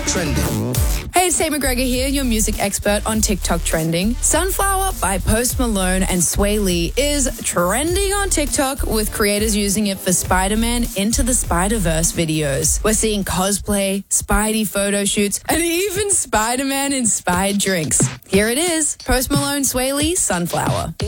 Trending. Hey, it's Tate McGregor here, your music expert on TikTok trending. Sunflower by Post Malone and Sway Lee is trending on TikTok, with creators using it for Spider-Man Into the Spider-Verse videos. We're seeing cosplay, Spidey photo shoots, and even Spider-Man inspired drinks. Here it is, Post Malone, Sway Lee, Sunflower.